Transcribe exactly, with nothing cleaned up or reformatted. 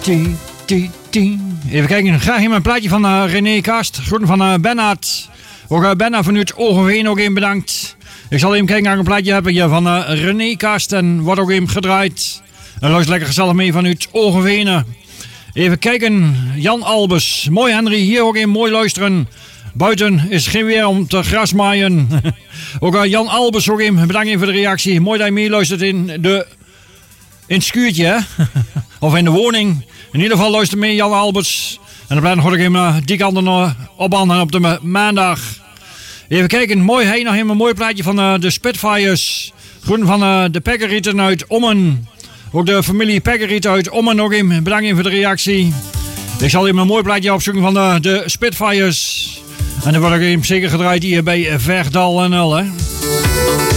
Even kijken, graag in mijn plaatje van uh, René Kast. Groeten van uh, Bernhard. Ook uh, Bernhard vanuit Ogenveen ook even bedankt. Ik zal even kijken naar een plaatje hebben hier van uh, René Kast en wordt ook even gedraaid. En luister lekker gezellig mee vanuit Ogenveen. Even kijken, Jan Albers. Mooi Henry, hier ook even mooi luisteren. Buiten is geen weer om te grasmaaien. Ook uh, Jan Albers ook even, bedankt even voor de reactie. Mooi dat je meeluistert in, de, in het schuurtje, hè? Of in de woning. In ieder geval luister mee, Jan Albers. En dan blijf ik nog even uh, die kant uh, op aan op de ma- maandag. Even kijken, mooi, hey, nog even een mooi plaatje van uh, de Spitfires. Groen van uh, de Pekkerieten uit Ommen. Ook de familie Pekkerieten uit Ommen nog even. Bedankt even voor de reactie. Ik zal even een mooi plaatje opzoeken van de, de Spitfires. En dan wordt ik even zeker gedraaid hier bij Verdal en al, hè.